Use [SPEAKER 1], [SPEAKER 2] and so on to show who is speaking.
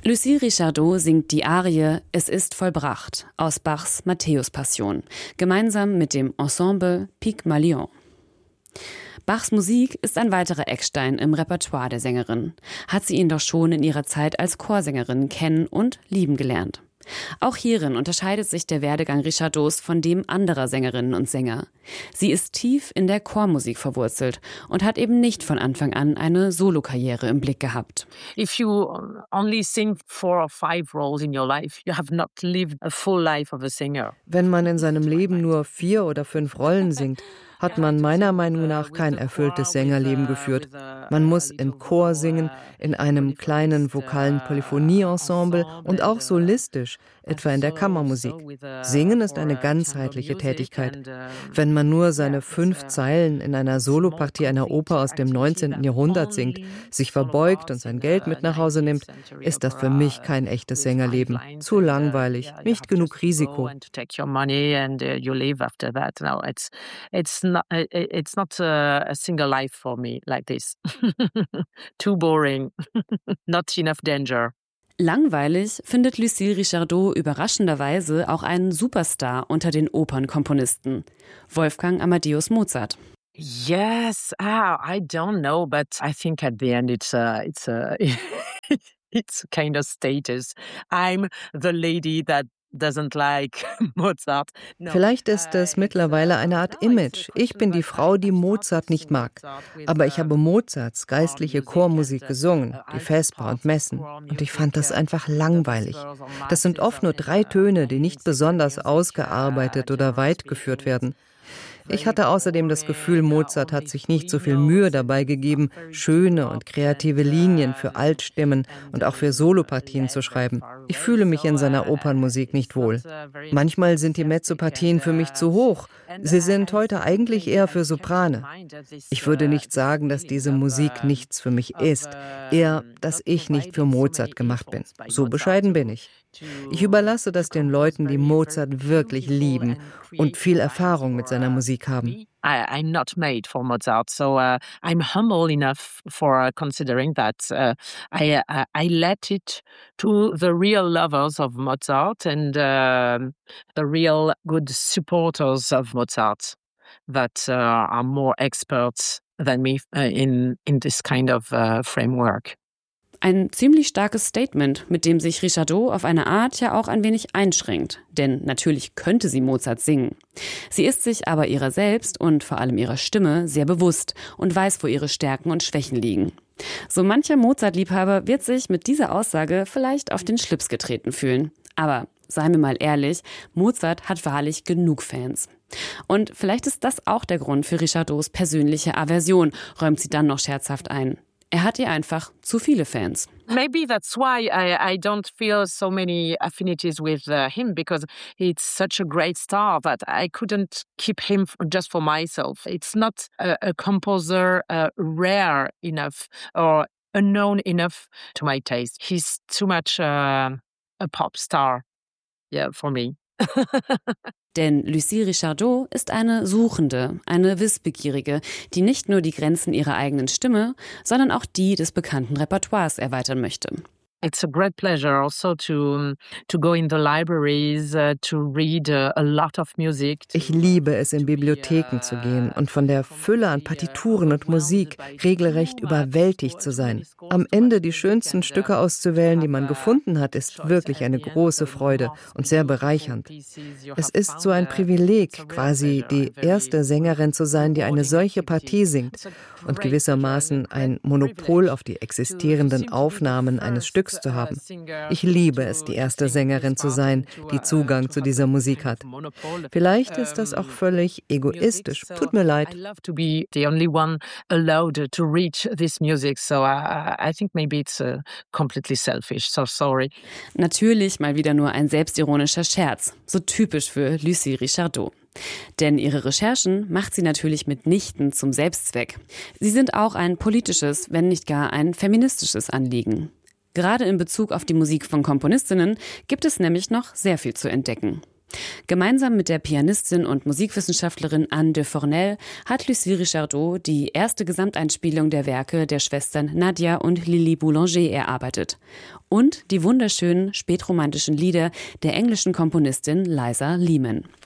[SPEAKER 1] Lucie Richardot singt die Arie »Es ist vollbracht« aus Bachs Matthäus-Passion, gemeinsam mit dem Ensemble Pygmalion. Bachs Musik ist ein weiterer Eckstein im Repertoire der Sängerin. Hat sie ihn doch schon in ihrer Zeit als Chorsängerin kennen und lieben gelernt. Auch hierin unterscheidet sich der Werdegang Richardots von dem anderer Sängerinnen und Sänger. Sie ist tief in der Chormusik verwurzelt und hat eben nicht von Anfang an eine Solokarriere im Blick gehabt.
[SPEAKER 2] If you only sing 4 or 5 roles in your life, you have not lived a full life of a singer.
[SPEAKER 3] Wenn man in seinem Leben nur 4 oder 5 Rollen singt, hat man meiner Meinung nach kein erfülltes Sängerleben geführt. Man muss im Chor singen, in einem kleinen vokalen Polyphonie-Ensemble und auch solistisch, etwa in der Kammermusik. Singen ist eine ganzheitliche Tätigkeit. Wenn man nur seine 5 Zeilen in einer Solopartie einer Oper aus dem 19. Jahrhundert singt, sich verbeugt und sein Geld mit nach Hause nimmt, ist das für mich kein echtes Sängerleben. Zu langweilig, nicht genug Risiko.
[SPEAKER 2] It's not a single life for me like this. Too boring. Not enough danger.
[SPEAKER 1] Langweilig findet Lucie Richardot überraschenderweise auch einen Superstar unter den Opernkomponisten, Wolfgang Amadeus Mozart.
[SPEAKER 2] Yes, I don't know, but I think at the end it's it's kind of status. I'm the lady that doesn't like Mozart. No.
[SPEAKER 3] Vielleicht ist es mittlerweile eine Art Image. Ich bin die Frau, die Mozart nicht mag. Aber ich habe Mozarts geistliche Chormusik gesungen, die Vesper und Messen. Und ich fand das einfach langweilig. Das sind oft nur 3 Töne, die nicht besonders ausgearbeitet oder weit geführt werden. Ich hatte außerdem das Gefühl, Mozart hat sich nicht so viel Mühe dabei gegeben, schöne und kreative Linien für Altstimmen und auch für Solopartien zu schreiben. Ich fühle mich in seiner Opernmusik nicht wohl. Manchmal sind die Mezzopartien für mich zu hoch. Sie sind heute eigentlich eher für Soprane. Ich würde nicht sagen, dass diese Musik nichts für mich ist, eher, dass ich nicht für Mozart gemacht bin. So bescheiden bin ich. Ich überlasse das den Leuten, die Mozart wirklich lieben und viel Erfahrung mit seiner Musik haben.
[SPEAKER 2] I'm not made for Mozart, so I'm humble enough for considering that. I let it to the real lovers of Mozart and the real good supporters of Mozart that are more experts than me in this kind of framework.
[SPEAKER 1] Ein ziemlich starkes Statement, mit dem sich Richardot auf eine Art ja auch ein wenig einschränkt. Denn natürlich könnte sie Mozart singen. Sie ist sich aber ihrer selbst und vor allem ihrer Stimme sehr bewusst und weiß, wo ihre Stärken und Schwächen liegen. So mancher Mozart-Liebhaber wird sich mit dieser Aussage vielleicht auf den Schlips getreten fühlen. Aber seien wir mal ehrlich, Mozart hat wahrlich genug Fans. Und vielleicht ist das auch der Grund für Richardots persönliche Aversion, räumt sie dann noch scherzhaft ein. Er hat ihr einfach zu viele Fans.
[SPEAKER 2] Maybe that's why I don't feel so many affinities with him, because it's such a great star that I couldn't keep him just for myself. It's not a composer rare enough or unknown enough to my taste. He's too much a pop star, yeah, for me.
[SPEAKER 1] Denn Lucie Richardot ist eine Suchende, eine Wissbegierige, die nicht nur die Grenzen ihrer eigenen Stimme, sondern auch die des bekannten Repertoires erweitern möchte.
[SPEAKER 2] It's a great pleasure also to go in the libraries, to read a lot of music.
[SPEAKER 3] Ich liebe es, in Bibliotheken zu gehen und von der Fülle an Partituren und Musik regelrecht überwältigt zu sein. Am Ende die schönsten Stücke auszuwählen, die man gefunden hat, ist wirklich eine große Freude und sehr bereichernd. Es ist so ein Privileg, quasi die erste Sängerin zu sein, die eine solche Partie singt und gewissermaßen ein Monopol auf die existierenden Aufnahmen eines Stücks zu haben. Ich liebe es, die erste Sängerin zu sein, die Zugang zu dieser Musik hat. Vielleicht ist das auch völlig egoistisch. Tut mir leid.
[SPEAKER 2] I love to be the only one allowed to reach this music, so I think maybe it's completely selfish. So sorry.
[SPEAKER 1] Natürlich mal wieder nur ein selbstironischer Scherz, so typisch für Lucie Richardot. Denn ihre Recherchen macht sie natürlich mitnichten zum Selbstzweck. Sie sind auch ein politisches, wenn nicht gar ein feministisches Anliegen. Gerade in Bezug auf die Musik von Komponistinnen gibt es nämlich noch sehr viel zu entdecken. Gemeinsam mit der Pianistin und Musikwissenschaftlerin Anne de Fornel hat Lucie Richardot die erste Gesamteinspielung der Werke der Schwestern Nadia und Lili Boulanger erarbeitet. Und die wunderschönen spätromantischen Lieder der englischen Komponistin Liza Lehman.